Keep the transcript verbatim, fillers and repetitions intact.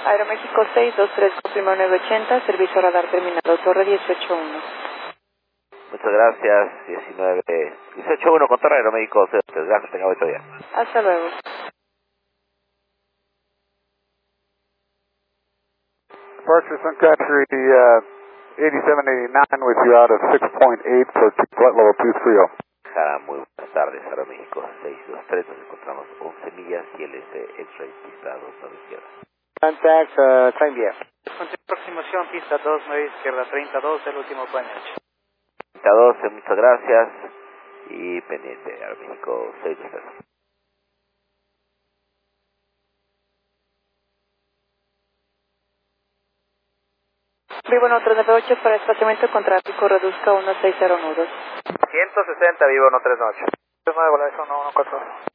Aeroméxico seis dos tres, confirma nueve ochenta, servicio radar terminado, torre dieciocho uno. Muchas gracias, diecinueve, dieciocho uno con torre Aeroméxico seis dos tres, gracias, tenga buen día. Hasta luego. Departure Sun Country uh, eighty-seven eighty-nine with you out of six point eight for flight level two three zero. Jara, muy buenas tardes, Aeroméxico seis dos tres, nos encontramos once millas y el este X-Ray pista dos nueve izquierda. Contact, uh, climb via. Aproximación pista dos nueve izquierda, treinta y dos, el último Planet. treinta y dos, muchas gracias y pendiente, Aeroméxico seis dos tres. Vivo en otro nueve ocho para espaciamiento con tráfico, reduzca uno seis cero nudos. ciento sesenta, vivo en tres noche. nueve, volación uno uno cuatro.